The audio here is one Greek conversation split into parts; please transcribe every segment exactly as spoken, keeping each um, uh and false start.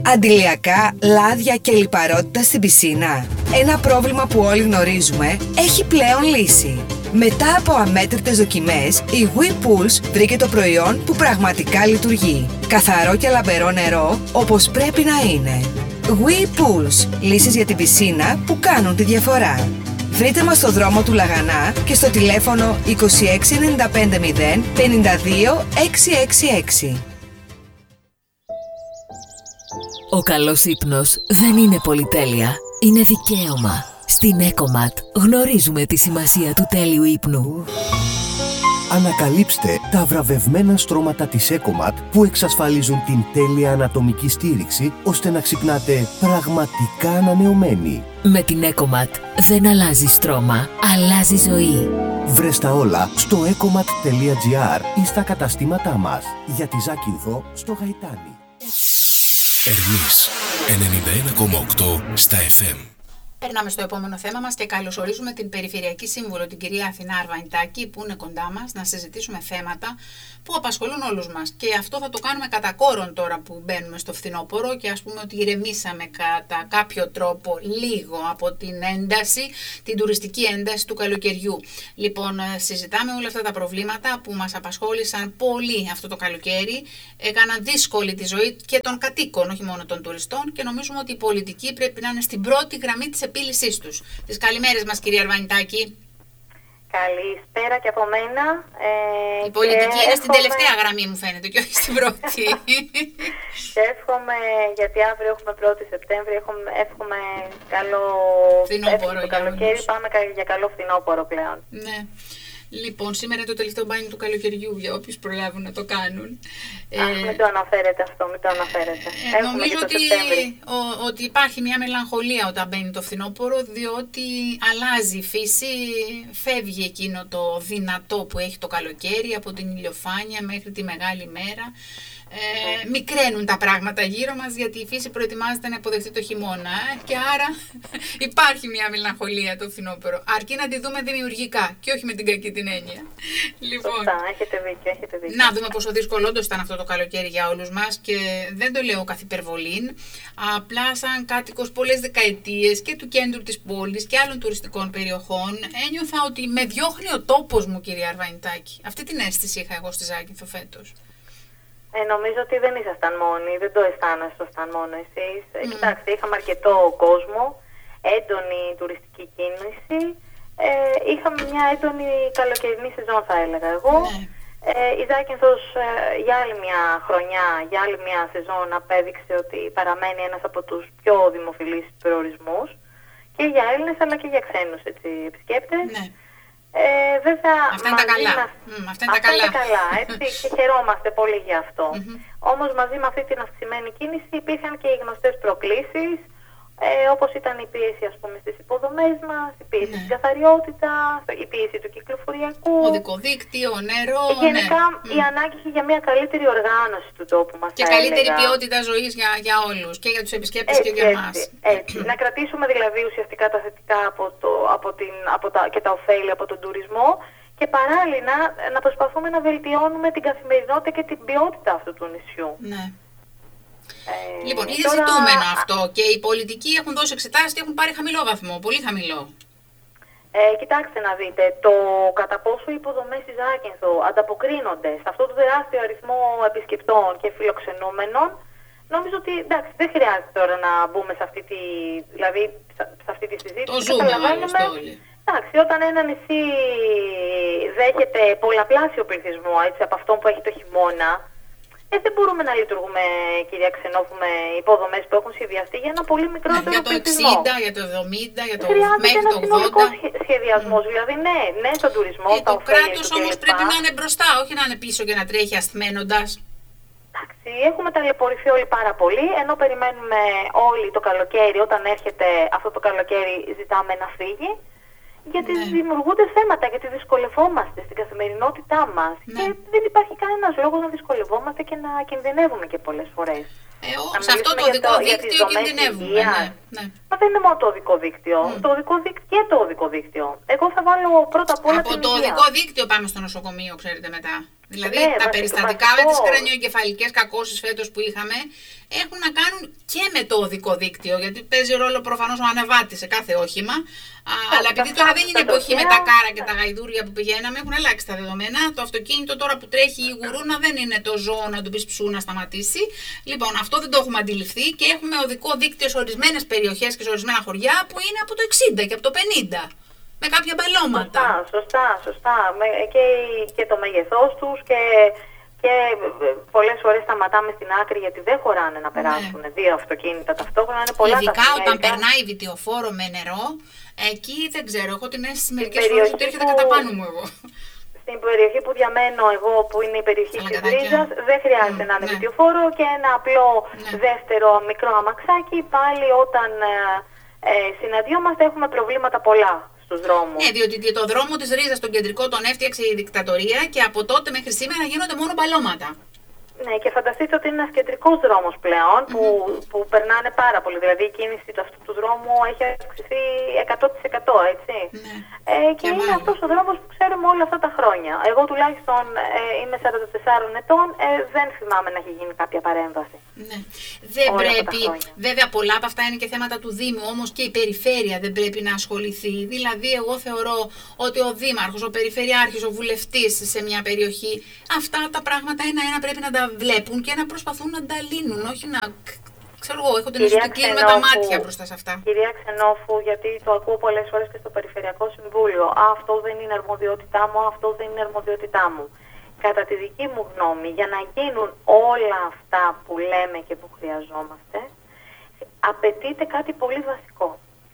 Αντιλιακά, λάδια και λιπαρότητα στην πισίνα. Ένα πρόβλημα που όλοι γνωρίζουμε έχει πλέον λύση. Μετά από αμέτρητες δοκιμές, η WePulse βρήκε το προϊόν που πραγματικά λειτουργεί. Καθαρό και λαμπερό νερό, όπως πρέπει να είναι. WePulse, λύσεις για την πισίνα που κάνουν τη διαφορά. Βρείτε μας στο δρόμο του Λαγανά και στο τηλέφωνο είκοσι έξι ενενήντα πέντε μηδέν πενήντα δύο εξακόσια εξήντα έξι. Ο καλός ύπνος δεν είναι πολυτέλεια, είναι δικαίωμα. Στην Ecomat γνωρίζουμε τη σημασία του τέλειου ύπνου. Ανακαλύψτε τα βραβευμένα στρώματα της Ecomat που εξασφαλίζουν την τέλεια ανατομική στήριξη ώστε να ξυπνάτε πραγματικά ανανεωμένοι. Με την Ecomat δεν αλλάζει στρώμα, αλλάζει ζωή. Βρες τα όλα στο ecomat τελεία gr ή στα καταστήματά μας. Για τη Ζάκυνθο στο Γαϊτάνι. Ερμής ενενήντα ένα κόμμα οκτώ στα εφ εμ. Περνάμε στο επόμενο θέμα μας και καλωσορίζουμε την Περιφερειακή Σύμβουλο, την κυρία Αθηνά Αρβανιτάκη, που είναι κοντά μας, να συζητήσουμε θέματα που απασχολούν όλους μας. Και αυτό θα το κάνουμε κατά κόρον τώρα που μπαίνουμε στο φθινόπωρο και ας πούμε ότι ηρεμήσαμε κατά κάποιο τρόπο λίγο από την ένταση, την τουριστική ένταση του καλοκαιριού. Λοιπόν, συζητάμε όλα αυτά τα προβλήματα που μας απασχόλησαν πολύ αυτό το καλοκαίρι, έκαναν δύσκολη τη ζωή και των κατοίκων, όχι μόνο των τουριστών, και νομίζουμε ότι η πολιτική πρέπει να είναι στην πρώτη γραμμή της επίλυσής τους. Τις καλημέρες μας, κυρία Αρβανιτάκη. Καλησπέρα και από μένα. Ε, η πολιτική είναι εύχομαι... στην τελευταία γραμμή, μου φαίνεται, και όχι στην πρώτη. Και εύχομαι, γιατί αύριο έχουμε πρώτη Σεπτέμβρη, εύχομαι, εύχομαι καλό φθινόπωρο το καλοκαίρι. Πάμε για καλό φθινόπωρο πλέον. Ναι. Λοιπόν, σήμερα είναι το τελευταίο μπάνι του καλοκαιριού για όποιους προλάβουν να το κάνουν. Αχ, ε, μην το αναφέρετε αυτό, μην το αναφέρετε. Ε, νομίζω ότι, ο, ότι υπάρχει μια μελαγχολία όταν μπαίνει το φθινόπωρο, διότι αλλάζει η φύση, φεύγει εκείνο το δυνατό που έχει το καλοκαίρι, από την ηλιοφάνεια μέχρι τη μεγάλη μέρα. Ε, μικραίνουν τα πράγματα γύρω μας, γιατί η φύση προετοιμάζεται να υποδεχτεί το χειμώνα, ε, και άρα υπάρχει μια μελαγχολία το φθινόπωρο, αρκεί να τη δούμε δημιουργικά και όχι με την κακή την έννοια. Λοιπόν, σωστά, έχετε δίκιο, έχετε δίκιο. Να δούμε πόσο δύσκολο όντως ήταν αυτό το καλοκαίρι για όλους μας, και δεν το λέω καθ' υπερβολήν, απλά σαν κάτοικος πολλές δεκαετίες και του κέντρου της πόλης και άλλων τουριστικών περιοχών, ένιωθα ότι με διώχνει ο τόπος μου, κυρία Αρβανιτάκη. Αυτή την αίσθηση είχα εγώ στη Ζάκυνθο φέτος. Ε, νομίζω ότι δεν ήσασταν μόνοι, δεν το αισθάνεσταν μόνο εσείς. Mm. Ε, κοιτάξτε, είχαμε αρκετό κόσμο, έντονη τουριστική κίνηση. Ε, είχαμε μια έντονη καλοκαιρινή σεζόν, θα έλεγα εγώ. Mm. Ε, η Ζάκυνθος ε, για άλλη μια χρονιά, για άλλη μια σεζόν απέδειξε ότι παραμένει ένας από τους πιο δημοφιλείς προορισμούς και για Έλληνες αλλά και για ξένους επισκέπτες. Mm. Ε, βέβαια, αυτά είναι τα καλά. Μας... Mm, αυτά είναι τα καλά. Αυτά είναι καλά, έτσι, και χαιρόμαστε πολύ γι' αυτό. Mm-hmm. Όμως μαζί με αυτή την αυξημένη κίνηση υπήρχαν και οι γνωστές προκλήσεις, ε, όπως ήταν η πίεση, ας πούμε, στις υποδομές μας, η πίεση mm. στην καθαριότητα, η πίεση του κυκλοφοριακού, οδικό δίκτυο, νερό. Και γενικά ναι. η ανάγκη για μια καλύτερη οργάνωση του τόπου μας. Και καλύτερη έλεγα. ποιότητα ζωής για, για όλους, και για τους επισκέπτες έτσι, και για εμάς. Έτσι. Να κρατήσουμε δηλαδή ουσιαστικά τα θετικά από το, από την, από τα, και τα ωφέλη από τον τουρισμό, και παράλληλα να προσπαθούμε να βελτιώνουμε την καθημερινότητα και την ποιότητα αυτού του νησιού. Ναι. Ε, λοιπόν, είναι τώρα... ζητούμενο αυτό, και οι πολιτικοί έχουν δώσει εξετάσεις και έχουν πάρει χαμηλό βαθμό, πολύ χαμηλό. Ε, κοιτάξτε να δείτε, το κατά πόσο οι υποδομές της Ζάκυνθο ανταποκρίνονται σε αυτό το τεράστιο αριθμό επισκεπτών και φιλοξενούμενων, νομίζω ότι εντάξει, δεν χρειάζεται τώρα να μπούμε σε αυτή τη, δηλαδή, σε αυτή τη συζήτηση. Το ζούμε άλλωστε όλοι. Εντάξει, όταν ένα νησί δέχεται πολλαπλάσιο πληθυσμό, έτσι, από αυτό που έχει το χειμώνα, Ε, δεν μπορούμε να λειτουργούμε, κυρία Ξενόφου, με υποδομές που έχουν σχεδιαστεί για ένα πολύ μικρότερο ναι, για το πληθυσμό. εξήντα, για το εβδομήντα, για το μέχρι το ογδόντα. Σχεδιασμός, mm. δηλαδή ναι, ναι στον τουρισμό. Ε, το κράτος όμως πρέπει να είναι μπροστά, όχι να είναι πίσω και να τρέχει ασθμένοντας. Εντάξει, έχουμε ταλαιπωρηθεί όλοι πάρα πολύ, ενώ περιμένουμε όλοι το καλοκαίρι, όταν έρχεται αυτό το καλοκαίρι ζητάμε να φύγει. Γιατί ναι. δημιουργούνται θέματα, γιατί δυσκολευόμαστε στην καθημερινότητά μας. Ναι. Και δεν υπάρχει κανένας λόγος να δυσκολευόμαστε και να κινδυνεύουμε και πολλές φορές. Ε, ό, σε αυτό το οδικό το, δίκτυο κινδυνεύουμε. Ναι, ναι. Μα δεν είναι μόνο το οδικό δίκτυο. Mm. Το οδικό δίκτυο και το οδικό δίκτυο. Εγώ θα βάλω πρώτα απ' όλα από την το υγεία. οδικό δίκτυο πάμε στο νοσοκομείο, ξέρετε μετά. Δηλαδή ναι, τα βασικό, περιστατικά βασικό. με τις κρανιοεγκεφαλικές κακώσεις φέτος που είχαμε έχουν να κάνουν και με το οδικό δίκτυο, γιατί παίζει ρόλο προφανώς ο αναβάτης σε κάθε όχημα. Α, αλλά επειδή τώρα δεν είναι εποχή με τα κάρα και τα γαϊδούρια που πηγαίναμε, έχουν αλλάξει τα δεδομένα. Το αυτοκίνητο τώρα που τρέχει η γουρούνα δεν είναι το ζώο να του πεις ψού να σταματήσει. Λοιπόν, αυτό δεν το έχουμε αντιληφθεί και έχουμε οδικό δίκτυο σε ορισμένες περιοχές και σε ορισμένα χωριά που είναι από το εξήντα και από το πενήντα. Με κάποια μπελώματα. Σωστά, σωστά, σωστά. Με, και, και το μέγεθός τους και, και πολλές φορές σταματάμε στην άκρη γιατί δεν χωράνε να περάσουν ναι. δύο αυτοκίνητα ταυτόχρονα. Είναι πολλά ειδικά τα όταν περνάει βιτιοφόρο με νερό, εκεί δεν ξέρω, έχω την αίσθηση μερικές περιοχή φορές ότι έρχεται που... κατά πάνω μου εγώ. Στην περιοχή που διαμένω εγώ, που είναι η περιοχή της Βρύζας, δεν χρειάζεται mm, να είναι ναι. βιτιοφόρο και ένα απλό ναι. δεύτερο μικρό αμαξάκι. Πάλι όταν ε, ε, συναντιόμαστε έχουμε προβλήματα πολλά στους δρόμους. Ναι, διότι το δρόμο της Ρίζας, τον κεντρικό, τον έφτιαξε η δικτατορία και από τότε μέχρι σήμερα γίνονται μόνο μπαλώματα. Ναι, και φανταστείτε ότι είναι ένας κεντρικός δρόμος πλέον που, mm-hmm. που περνάνε πάρα πολύ. Δηλαδή η κίνηση του αυτού του δρόμου έχει αυξηθεί εκατό τοις εκατό, έτσι. Ναι. Ε, και, και είναι μάλλον. αυτός ο δρόμος που ξέρουμε όλα αυτά τα χρόνια. Εγώ τουλάχιστον ε, είμαι σαράντα τεσσάρων ετών, ε, δεν θυμάμαι να έχει γίνει κάποια παρέμβαση. Ναι. Δεν όλα πρέπει, βέβαια πολλά από αυτά είναι και θέματα του Δήμου, όμως και η περιφέρεια δεν πρέπει να ασχοληθεί. Δηλαδή εγώ θεωρώ ότι ο Δήμαρχος, ο Περιφερειάρχης, ο Βουλευτής σε μια περιοχή, αυτά τα πράγματα ένα-ένα πρέπει να τα βλέπουν και να προσπαθούν να τα λύνουν, όχι να... Ξέρω εγώ, έχω την αίσθηση ότι κλείνουμε τα μάτια μπροστά σε αυτά. Κυρία Ξενόφου, γιατί το ακούω πολλές φορές και στο Περιφερειακό Συμβούλιο, Α, αυτό δεν είναι αρμοδιότητά μου, αυτό δεν είναι αρμοδιότητά μου. Κατά τη δική μου γνώμη, για να γίνουν όλα αυτά που λέμε και που χρειαζόμαστε, απαιτείται κάτι πολύ βασικό.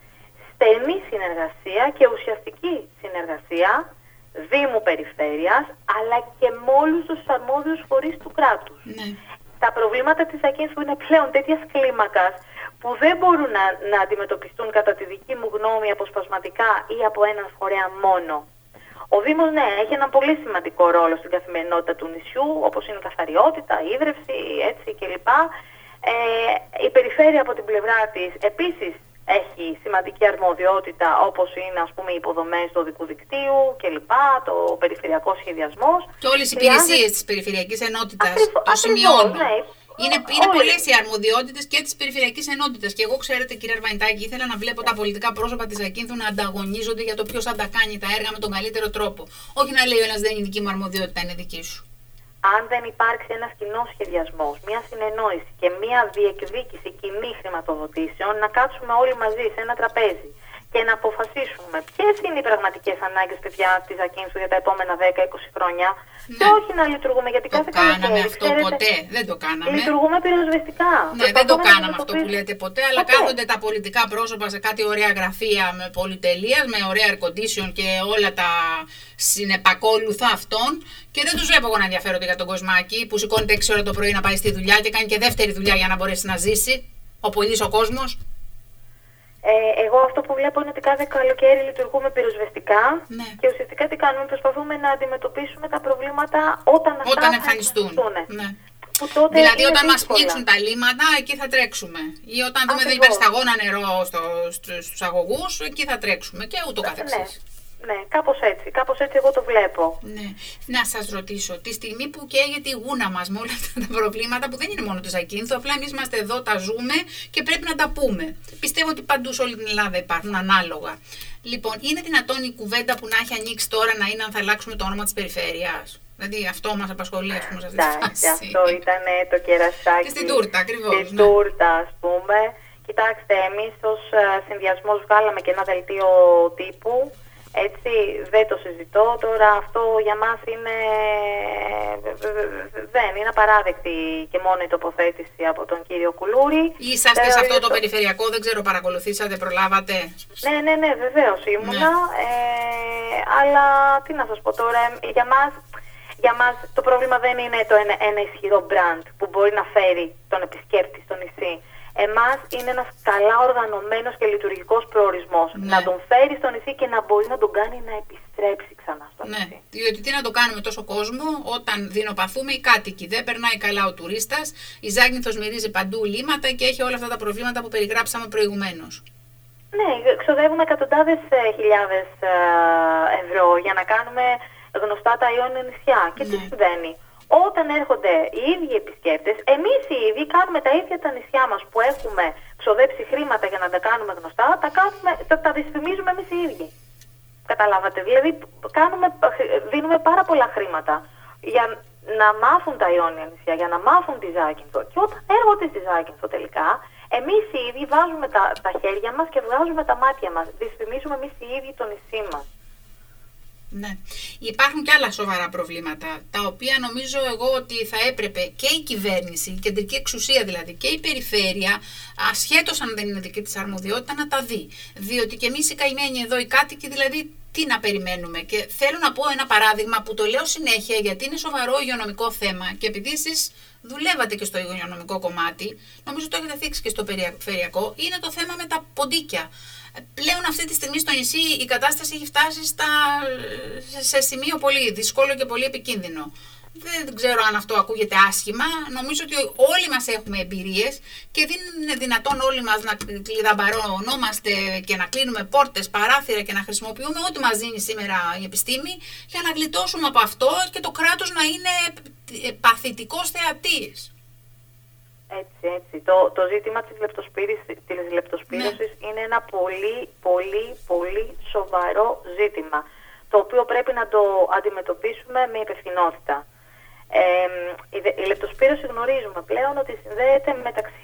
Στενή συνεργασία και ουσιαστική συνεργασία Δήμου Περιφέρειας, αλλά και με όλους τους αρμόδιους φορείς του κράτους. Ναι. Τα προβλήματα της Ακίνθου είναι πλέον τέτοιας κλίμακας που δεν μπορούν να, να αντιμετωπιστούν κατά τη δική μου γνώμη αποσπασματικά ή από έναν φορέα μόνο. Ο Δήμος, ναι, έχει ένα πολύ σημαντικό ρόλο στην καθημερινότητα του νησιού, όπως είναι η καθαριότητα, η ίδρυυση, έτσι κλπ. Ε, η περιφέρεια από την πλευρά της επίσης έχει σημαντική αρμοδιότητα, όπως είναι ας πούμε οι υποδομές του οδικού δικτύου κλπ, το περιφερειακό σχεδιασμός. Και όλες οι υπηρεσίες της Περιφερειακής Ενότητας, το σημειώνω. Ναι. Είναι, είναι πολλές οι αρμοδιότητες και της Περιφερειακής Ενότητας. Και εγώ, ξέρετε, κύριε Αρβανιτάκη, ήθελα να βλέπω τα πολιτικά πρόσωπα της Ακίνθου να ανταγωνίζονται για το ποιος θα τα κάνει τα έργα με τον καλύτερο τρόπο. Όχι να λέει ο ένας δεν είναι δική μου αρμοδιότητα, είναι δική σου. Αν δεν υπάρξει ένας κοινός σχεδιασμός, μια συνεννόηση και μια διεκδίκηση κοινή χρηματοδοτήσεων, να κάτσουμε όλοι μαζί σε ένα τραπέζι και να αποφασίσουμε ποιες είναι οι πραγματικές ανάγκες, παιδιά, της Ακίνθου για τα επόμενα δέκα με είκοσι χρόνια, ναι. και όχι να λειτουργούμε, γιατί το κάθε κάναμε καλοκαίρι, αυτό ξέρετε, ποτέ, δεν το κάναμε. Λειτουργούμε πυροσβεστικά. Ναι, δεν το κάναμε αυτό που λέτε ποτέ, αλλά ποτέ. Κάθονται τα πολιτικά πρόσωπα σε κάτι ωραία γραφεία με πολυτελείας, με ωραία air condition και όλα τα συνεπακόλουθα αυτών, και δεν τους βλέπω εγώ να ενδιαφέρονται για τον κοσμάκι που σηκώνεται έξι ώρα το πρωί να πάει στη δουλειά και κάνει και δεύτερη δουλειά για να μπορέσει να ζήσει, ο πολύς ο κόσμος. Ε, εγώ αυτό που βλέπω είναι ότι κάθε καλοκαίρι λειτουργούμε πυροσβεστικά, ναι. και ουσιαστικά τι κάνουμε, προσπαθούμε να αντιμετωπίσουμε τα προβλήματα όταν αυτά όταν εμφανιστούν. Ναι. Δηλαδή όταν μας πνίξουν τα λίμματα, εκεί θα τρέξουμε. Ή όταν δούμε δεν υπάρχει σταγόνα νερό στο, στο, στους αγωγούς, εκεί θα τρέξουμε και ούτω καθεξής. Ναι. Ναι, κάπως έτσι. Κάπως έτσι εγώ το βλέπω. Ναι. Να σας ρωτήσω, τη στιγμή που καίγεται η γούνα μας με όλα αυτά τα προβλήματα που δεν είναι μόνο της Ακίνθου, απλά εμείς είμαστε εδώ, τα ζούμε και πρέπει να τα πούμε. Πιστεύω ότι παντού σε όλη την Ελλάδα υπάρχουν ανάλογα. Λοιπόν, είναι δυνατόν η κουβέντα που να έχει ανοίξει τώρα να είναι αν θα αλλάξουμε το όνομα της περιφέρειας? Δηλαδή αυτό μας απασχολεί, ας πούμε, σε αυτή τη φάση. Αυτό ήταν το κερασάκι. Και στην τούρτα, ακριβώς. Στην ναι. τούρτα, ας πούμε. Κοιτάξτε, εμείς ως συνδυασμός βγάλαμε και ένα δελτίο τύπου. Έτσι, δεν το συζητώ. Τώρα αυτό για μας είναι, δεν είναι απαράδεκτη και μόνο η τοποθέτηση από τον κύριο Κουλούρη. Είσαστε σε αυτό το περιφερειακό, δεν ξέρω, παρακολουθήσατε, προλάβατε? Ναι, ναι, ναι, βεβαίως ήμουνα. Ναι. Ε, αλλά τι να σας πω τώρα, για μας, για μας το πρόβλημα δεν είναι το ένα, ένα ισχυρό μπραντ που μπορεί να φέρει τον επισκέπτη στο νησί. Εμάς είναι ένας καλά οργανωμένος και λειτουργικός προορισμός. Ναι. Να τον φέρει στο νησί και να μπορεί να τον κάνει να επιστρέψει ξανά στο νησί. Ναι, διότι τι να το κάνουμε τόσο κόσμο όταν δεινοπαθούμε οι κάτοικοι. Δεν περνάει καλά ο τουρίστας, η Ζάκυνθος μυρίζει παντού λίμματα και έχει όλα αυτά τα προβλήματα που περιγράψαμε προηγουμένως. Ναι, ξοδεύουμε εκατοντάδες χιλιάδες ευρώ για να κάνουμε γνωστά τα Ιόνια νησιά. Και τι συμβαίνει? Όταν έρχονται οι ίδιοι επισκέπτες, εμείς οι ίδιοι κάνουμε τα ίδια τα νησιά μας που έχουμε ξοδέψει χρήματα για να τα κάνουμε γνωστά, τα, κάνουμε, τα, τα δυσφημίζουμε εμείς οι ίδιοι. Καταλάβατε? Δηλαδή κάνουμε, δίνουμε πάρα πολλά χρήματα για να μάθουν τα Ιόνια νησιά, για να μάθουν τη Ζάκυνθο. Και όταν έρχονται στη Ζάκυνθο τελικά, εμείς οι ίδιοι βάζουμε τα, τα χέρια μας και βγάζουμε τα μάτια μας. Δυσφημίζουμε εμείς οι ίδιοι το νησί μας. Ναι. Υπάρχουν και άλλα σοβαρά προβλήματα, τα οποία νομίζω εγώ ότι θα έπρεπε και η κυβέρνηση, η κεντρική εξουσία δηλαδή, και η περιφέρεια, ασχέτως αν δεν είναι δική της αρμοδιότητα, να τα δει. Διότι και εμείς οι καημένοι εδώ, οι κάτοικοι, δηλαδή, τι να περιμένουμε? Και θέλω να πω ένα παράδειγμα που το λέω συνέχεια, γιατί είναι σοβαρό υγειονομικό θέμα και επειδή εσείς δουλεύατε και στο υγειονομικό κομμάτι, νομίζω το έχετε θίξει και στο περιφερειακό, είναι το θέμα με τα ποντίκια. Πλέον αυτή τη στιγμή στο νησί η κατάσταση έχει φτάσει στα, σε σημείο πολύ δύσκολο και πολύ επικίνδυνο. Δεν ξέρω αν αυτό ακούγεται άσχημα. Νομίζω ότι όλοι μας έχουμε εμπειρίες και δεν είναι δυνατόν όλοι μας να κλειδαμπαρωνόμαστε και να κλείνουμε πόρτες, παράθυρα και να χρησιμοποιούμε ό,τι μας δίνει σήμερα η επιστήμη για να γλιτώσουμε από αυτό και το κράτος να είναι παθητικός θεατής. Έτσι, έτσι. Το, το ζήτημα της λεπτοσπύρωσης, της λεπτοσπύρωσης ναι. είναι ένα πολύ, πολύ, πολύ σοβαρό ζήτημα, το οποίο πρέπει να το αντιμετωπίσουμε με υπευθυνότητα. Ε, η, η λεπτοσπύρωση γνωρίζουμε πλέον ότι συνδέεται μεταξύ